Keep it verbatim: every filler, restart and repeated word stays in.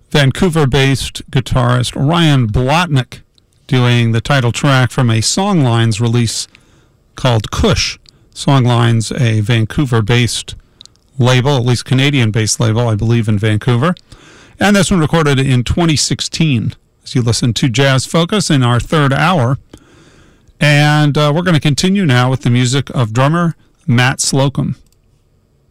Vancouver-based guitarist Ryan Blotnick doing the title track from a Songlines release called Kush. Songlines, a Vancouver-based label, at least Canadian-based label, I believe, in Vancouver. And this one recorded in twenty sixteen. As you listen to Jazz Focus in our third hour. And uh, we're going to continue now with the music of drummer Matt Slocum.